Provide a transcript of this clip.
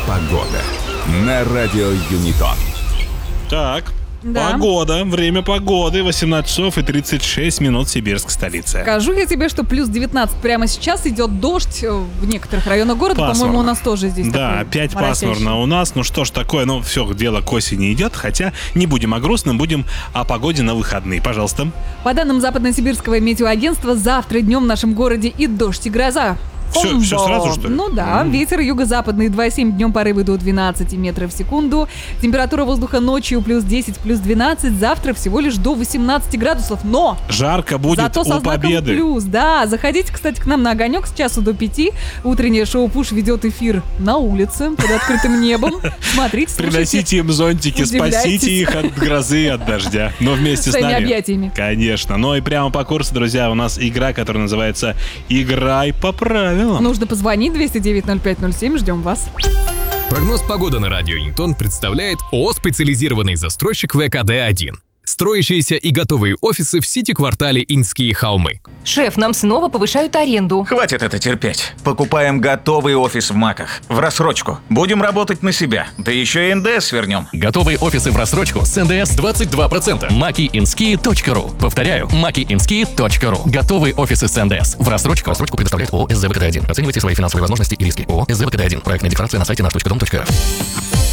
Погода на радио Юнитон. Так, Да. погода, время погоды, 18 часов и 36 минут, Сибирск, столица. Скажу я тебе, что плюс 19 прямо сейчас, идет дождь в некоторых районах города. Пасмурно. По-моему, у нас тоже здесь Да, такой опять моросящий. пасмурно у нас. Ну что ж такое, ну все, дело к осени идет. Хотя не будем о грустном, будем о погоде на выходные. Пожалуйста. По данным Западно-Сибирского метеоагентства, завтра днем в нашем городе и дождь, и гроза. Всё Комбо. сразу, что ли? Ну да, ветер юго-западный 2,7, днем порывы до 12 метров в секунду. Температура воздуха ночью плюс 10, плюс 12. Завтра всего лишь до 18 градусов, но Жарко будет зато со у знаком победы. плюс. Да, заходите, кстати, к нам на огонек с часу до 5. Утреннее шоу «Пуш» ведет эфир на улице, под открытым небом. Смотрите, слушайте. Приносите им зонтики, удивляйтесь. спасите их от грозы и от дождя. Но вместе с Своими нами. объятиями. Конечно. Ну и прямо по курсу, друзья, у нас игра, которая называется «Играй по правилам». Нужно позвонить 209-0507, ждем вас. Прогноз погоды на радио Юнитон представляет ООО «Специализированный застройщик ВКД-1». Строящиеся и готовые офисы в Сити-квартале Инские холмы. Шеф, нам снова повышают аренду. Хватит это терпеть. Покупаем готовый офис в МАКах. В рассрочку. Будем работать на себя. Да еще и НДС вернем. Готовые офисы в рассрочку с НДС 22%. makiinski.ru. Повторяю, makiinski.ru. Готовые офисы с НДС в рассрочку. Рассрочку предоставляет ООО СЗВКД-1. Оценивайте свои финансовые возможности и риски. ООО СЗВКД-1. Проектная декларация на сайте наш.дом.рф.